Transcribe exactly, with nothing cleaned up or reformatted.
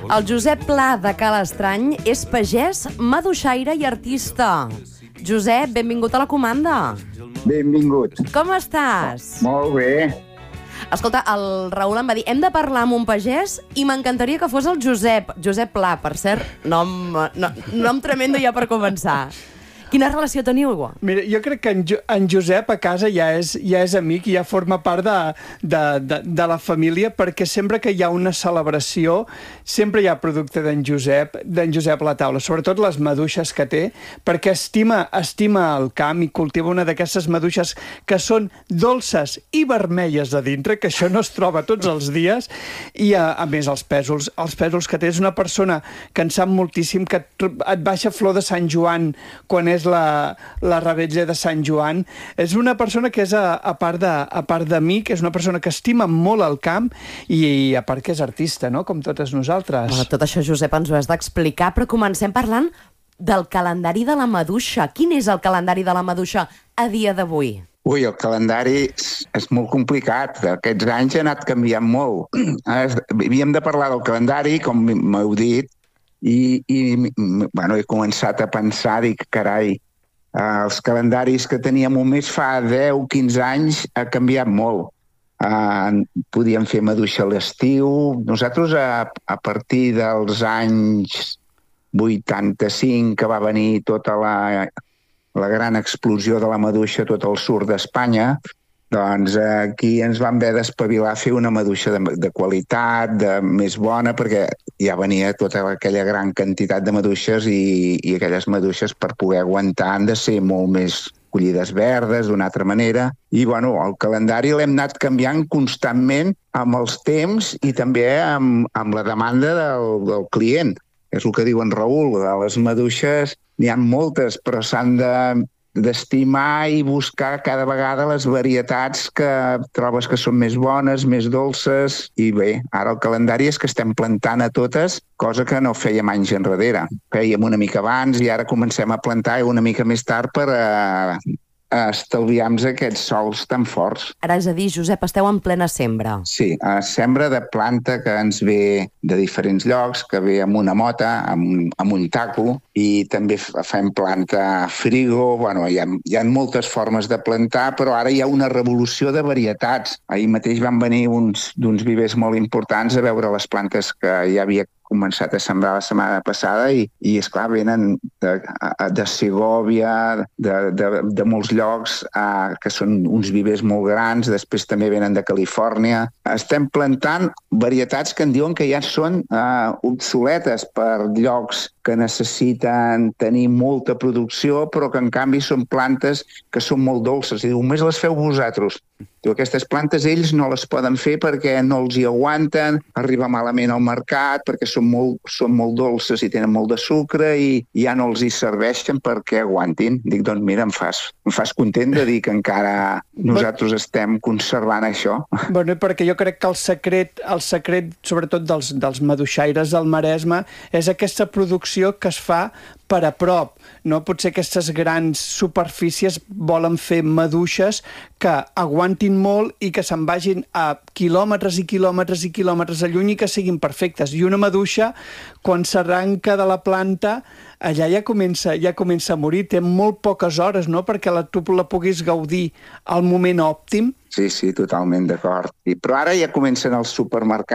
El Josep Pla de Cal Estrany és pagès, maduixaire i artista. Josep, benvingut a la comanda. Benvingut. Com estàs? Molt bé. Escolta, el Raül em va dir hem de parlar amb un pagès i m'encantaria que fos el Josep. Josep Pla, per cert, nom, no, nom tremendo ja per començar. Quina relació teniu? Mira, jo crec que en, jo, en Josep a casa ja és, ja és amic i ja forma part de, de, de, de la família, perquè sempre que hi ha una celebració sempre hi ha producte d'en Josep, d'en Josep a la taula, sobretot les maduixes que té, perquè estima, estima el camp i cultiva una d'aquestes maduixes que són dolces i vermelles a dintre, que això no es troba tots els dies, i a, a més els pèsols, els pèsols que té. És una persona que en sap moltíssim, que et baixa flor de Sant Joan quan és és la, la revetlla de Sant Joan. És una persona que és, a, a part de, a part d'amic, és una persona que estima molt el camp i, i a part que és artista, no?, com totes nosaltres. Bueno, tot això, Josep, ens ho has d'explicar, però comencem parlant del calendari de la maduixa. Quin és el calendari de la maduixa a dia d'avui? Ui, el calendari és, és molt complicat. Aquests anys ha anat canviant molt. Havíem de parlar del calendari, com m'heu dit, I, i bueno, he començat a pensar, dic, carai, eh, els calendaris que teníem només fa deu o quinze anys ha canviat molt. Eh, podíem fer maduixa a l'estiu. Nosaltres, a, a partir dels anys vuitanta-cinc, que va venir tota la, la gran explosió de la maduixa a tot el sud d'Espanya, doncs aquí ens vam haver d'espavilar a fer una maduixa de, de qualitat, de més bona, perquè ja venia tota aquella gran quantitat de maduixes i, i aquelles maduixes per poder aguantar han de ser molt més collides verdes, d'una altra manera. I bueno, el calendari l'hem anat canviant constantment amb els temps i també amb, amb la demanda del, del client. És el que diu en Raül, de les maduixes n'hi ha moltes, però s'han de d'estimar i buscar cada vegada les varietats que trobes que són més bones, més dolces. I bé, ara el calendari és que estem plantant a totes, cosa que no fèiem anys enrere. Fèiem una mica abans i ara comencem a plantar una mica més tard per a, a estalviar-nos aquests sols tan forts. Ara, és a dir, Josep, esteu en plena sembra. Sí, a sembra de planta que ens ve de diferents llocs, que ve amb una mota, amb, amb un taco, i també fem planta frigo. Bueno, hi ha, hi ha moltes formes de plantar, però ara hi ha una revolució de varietats. Ahir mateix van venir uns d'uns vivers molt importants a veure les plantes que ja havia començat a sembrar la setmana passada i, i esclar, venen de, de Segòvia, de, de, de molts llocs, eh, que són uns vivers molt grans, després també venen de Califòrnia. Estem plantant varietats que en diuen que ja són eh, obsoletes per llocs que necessiten tenir molta producció, però que en canvi són plantes que són molt dolces. I diu, només les feu vosaltres. Diu, aquestes plantes ells no les poden fer perquè no els hi aguanten, arriba malament al mercat, perquè són molt, són molt dolces i tenen molt de sucre i ja no els hi serveixen perquè aguantin. Dic, doncs mira, em fas, em fas content de dir que encara nosaltres estem conservant això. Bueno, perquè jo crec que el secret, el secret sobretot dels, dels maduixaires del Maresme, és aquesta producció que es fa per a prop, no? Potser aquestes grans superfícies volen fer maduixes que aguantin molt i que se'n vagin a quilòmetres i quilòmetres i quilòmetres a lluny i que siguin perfectes. I una maduixa, quan s'arranca de la planta, allà ja comença, ja comença a morir. Té molt poques hores, no?, perquè la, tu la puguis gaudir al moment òptim. Sí, sí, totalment d'acord. Però ara ja comencen els supermercats